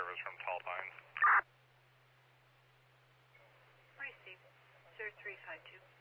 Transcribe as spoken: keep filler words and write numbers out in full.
numbers from Tall Pines. Received. zero three five two.